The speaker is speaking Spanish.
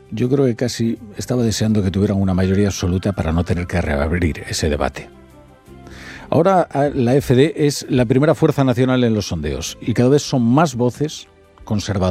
Yo creo que casi estaba deseando que tuvieran una mayoría absoluta para no tener que reabrir ese debate. Ahora la AfD es la primera fuerza nacional en los sondeos y cada vez son más voces conservadoras